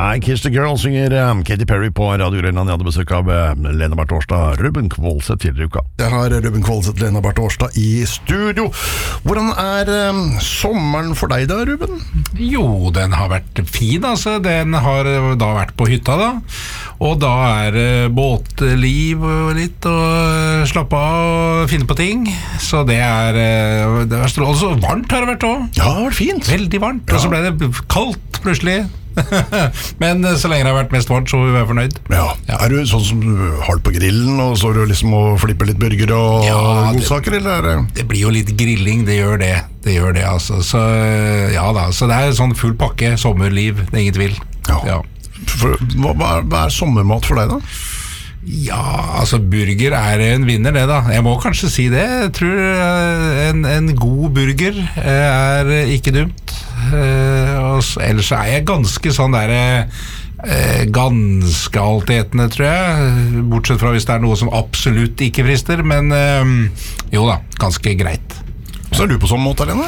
I Kiss the Girl synger Katy Perry på Radio Grønland. Jeg hadde besøk av Lene Barth Årstad, Ruben Kvolset tidligere i uka. Jeg har Ruben Kvolset, Lene Barth Årstad i studio. Hvordan sommeren for deg da, Ruben? Jo, den har vært fin, altså. Den har da vært på hytta da. Og da det båtliv og litt, og slappe av og finne på ting. Så det strålende. Så varmt har det vært også. Ja, det har vært fint. Veldig varmt, og så ble det kaldt plutselig. Men så lenge det har vært mest varmt, så vil vi være fornøyd. Ja. Du sånn som du har det på grillen, og så du liksom og flipper litt burger og godsaker, eller det blir jo litt grilling, det gjør det altså. Så ja da, så det sånn full pakke, sommerliv, det ingen tvil. Ja. Hva sommermat for deg da? Ja, altså burger en vinner det da. Jeg må kanskje si det. Jeg tror en god burger ikke dumt. Ellers jeg ganske sånn ganske altetende, tror jeg. Bortsett fra hvis det noe som absolutt ikke frister. Men jo da, ganske greit. Så du på sånn måte, Lene?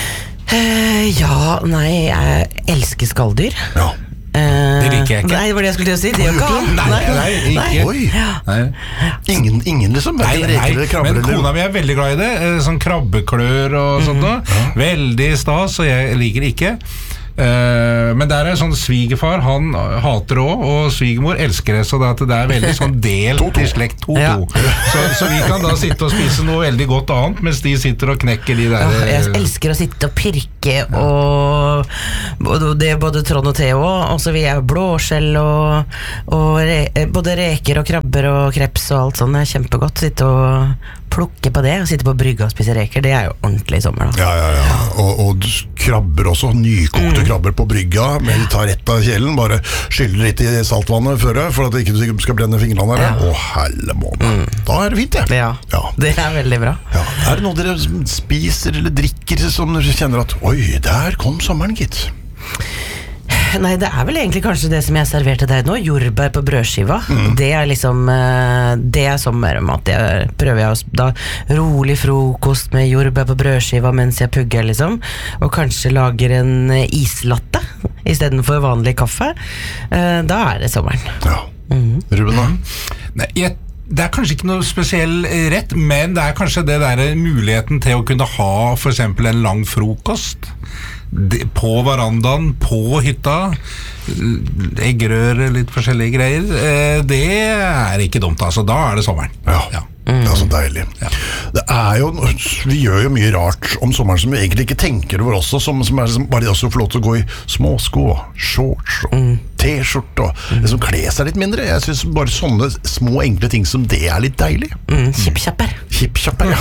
Jeg elsker skalldyr. Ja. Det liker jeg ikke. Nei, det var det jeg skulle til å si. Det gjør ikke han. Nei. Oi. Ingen liksom. Nei, men kona mi veldig glad i det. Sånn krabbeklør og sånt da. Veldig stas, og jeg liker det ikke. Men der sånn svigerfar, han hater også, og svigermor elsker det, så det veldig sånn delt i slekt 2-2. Ja. Så vi kan da sitte og spise noe veldig godt annet, mens de sitter og knekker de der. Jeg elsker å sitte og pirke, og det både Trond og Theo, og så vil jeg blåskjell, og både reker og krabber og kreps og alt sånt. Det kjempegodt, sitte og plukke på det, og sitte på brygga og spise reker. Det jo ordentlig sommer da. Ja. Og krabber også, nykokte krabber på brygga, men de tar rett av kjelen, bare skyller litt i saltvannet før, for at ikke du skal brenne fingrene der. Å, hellemåne. Da det fint, det. Ja, det veldig bra. Ja. Det noe dere spiser eller drikker som dere kjenner at, oi, der kom sommeren, gitt? Nei, det vel egentlig kanskje det som jeg serverte deg nå, jordbær på brødskiva. Det liksom, det sommermat. Prøver jeg da rolig frokost med jordbær på brødskiva mens jeg pugger liksom, og kanskje lager en islatte i stedet for vanlig kaffe. Da det sommeren. Ja. Ruben da? Nei, det kanskje ikke noe spesiell rett, men det kanskje det der muligheten til å kunne ha for eksempel en lang frokost på verandaen, på hytta, eggerøre, litt forskjellige greier. Det ikke dumt, altså. Da det sommeren. Ja. Det så deilig. Ja. Det jo, vi gjør jo mye rart om sommeren som vi egentlig ikke tenker over også, som bare de også får lov til å gå i småsko, shorts og t-skjort og liksom kle seg litt mindre. Jeg synes bare sånne små enkle ting som det litt deilig. Kjipp-kjapper. Kjipp-kjapper,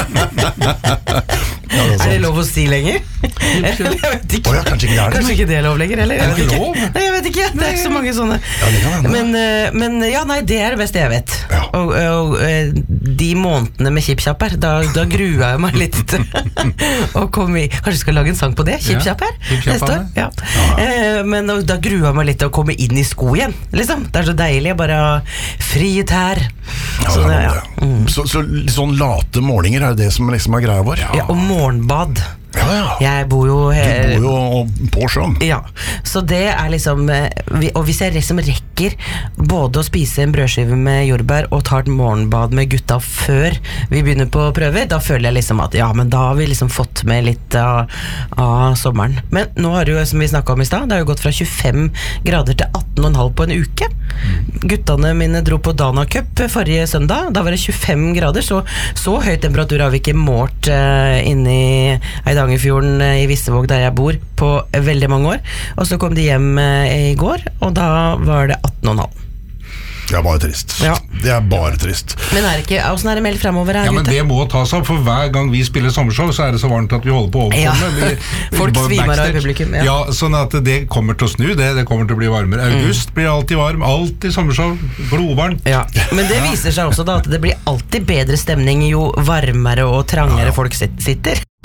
ja. Det lov å si lenger? Jeg vet ikke. Kanskje ikke det Kanskje ikke det lov lenger, eller? Det lov? Nei, jeg vet ikke. Det ikke så mange sånne. Ja, det kan hende. Men ja, nei, det det beste jeg vet. Ja. Og de månedene med kjipp-kjapper, da gruer jeg meg litt til å komme i. Kanskje jeg skal lage en sang på det? Kjipp-kjapper? Neste år? Ja. Men da gruer jeg meg litt til å komme inn i sko igjen, liksom. Det så deilig å bare frie tær. Så sånn late målinger det som liksom greia vår? Ja, og morgenbad. Ja. Jeg bor jo Du bor jo på sjøen. Ja, så det liksom og hvis jeg liksom rekker både å spise en brødskive med jordbær og tar et morgenbad med gutta før vi begynner på prøver, da føler jeg liksom at ja, men da har vi liksom fått med litt av sommeren. Men nå har det jo, som vi snakket om i sted, det har jo gått fra 25 grader til 18,5 på en uke. Guttene mine dro på Dana Cup forrige søndag, da var det 25 grader, så høy temperatur har vi ikke målt inni Eidangerfjorden i Vissevåg der jeg bor på veldig mange år, og så kom de hjem i går, og da var det 18,5. Det bare trist. Ja. Det bare trist. Men hvordan det meldt fremover her? Ja, men det må tas opp, for hver gang vi spiller sommershow, så det så varmt at vi holder på å overkomme. Folk svimer av i publikum. Ja, sånn at det kommer til å snu, det kommer til å bli varmere. August blir alltid varm, alltid sommershow, blodvarmt. Ja, men det viser seg også da at det blir alltid bedre stemning jo varmere og trangere folk sitter.